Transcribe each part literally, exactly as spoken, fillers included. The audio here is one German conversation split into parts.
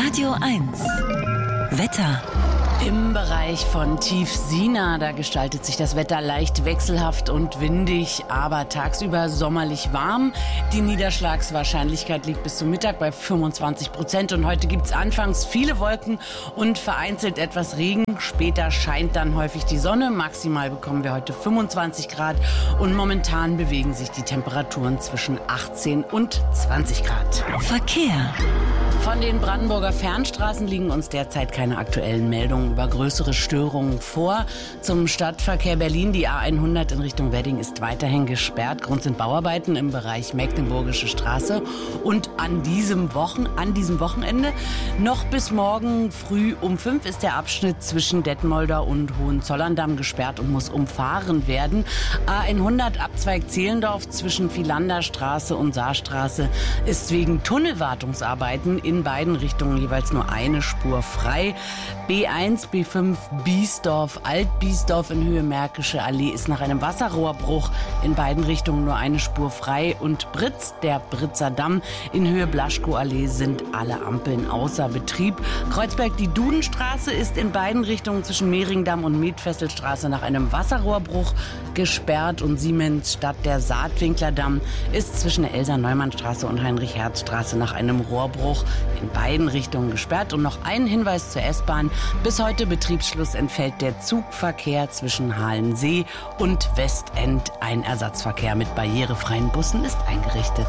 Radio eins Wetter. Im Bereich von Tiefsina, da gestaltet sich das Wetter leicht wechselhaft und windig, aber tagsüber sommerlich warm. Die Niederschlagswahrscheinlichkeit liegt bis zum Mittag bei fünfundzwanzig Prozent und heute gibt es anfangs viele Wolken und vereinzelt etwas Regen. Später scheint dann häufig die Sonne. Maximal bekommen wir heute fünfundzwanzig Grad und momentan bewegen sich die Temperaturen zwischen achtzehn und zwanzig Grad. Verkehr. Von den Brandenburger Fernstraßen liegen uns derzeit keine aktuellen Meldungen über größere Störungen vor. Zum Stadtverkehr Berlin, die A hundert in Richtung Wedding ist weiterhin gesperrt. Grund sind Bauarbeiten im Bereich Mecklenburgische Straße. Und an diesem, Wochen, an diesem Wochenende noch bis morgen früh um fünf ist der Abschnitt zwischen Detmolder und Hohenzollern-Damm gesperrt und muss umfahren werden. A hundert Abzweig Zehlendorf zwischen Philanderstraße und Saarstraße ist wegen Tunnelwartungsarbeiten in beiden Richtungen jeweils nur eine Spur frei. B eins, B fünf, Biesdorf, Alt-Biesdorf in Höhe Märkische Allee ist nach einem Wasserrohrbruch in beiden Richtungen nur eine Spur frei. Und Britz, der Britzer Damm in Höhe Blaschko-Allee sind alle Ampeln außer Betrieb. Kreuzberg, die Dudenstraße ist in beiden Richtungen zwischen Mehringdamm und Medfesselstraße nach einem Wasserrohrbruch gesperrt. Und Siemens Stadt, der Saatwinklerdamm ist zwischen der Elsa-Neumann-Straße und Heinrich-Herz-Straße nach einem Rohrbruch in beiden Richtungen gesperrt. Und noch ein Hinweis zur S-Bahn. Bis heute Betriebsschluss entfällt der Zugverkehr zwischen Halensee und Westend. Ein Ersatzverkehr mit barrierefreien Bussen ist eingerichtet.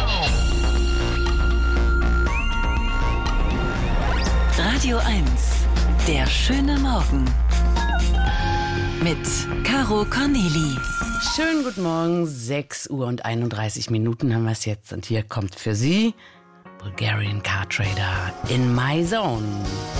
Radio eins, der schöne Morgen. Mit Caro Corneli. Schönen guten Morgen, sechs Uhr und einunddreißig Minuten haben wir es jetzt. Und hier kommt für Sie Bulgarian Car Trader in My Zone.